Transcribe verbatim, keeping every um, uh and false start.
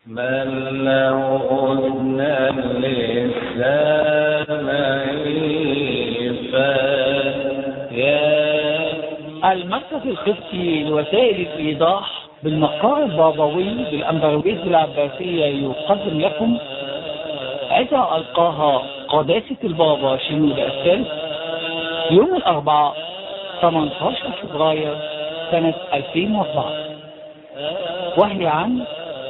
من له أذنان للسامع المركز القبطي لوسائل الإيضاح بالمقر البابوي بالأمبروية العباسية يقدم لكم عظة ألقاها قداسة البابا شنودة الثالث يوم الأربعاء ثمانية عشر فبراير سنة ألفين وأربعة، وهي عن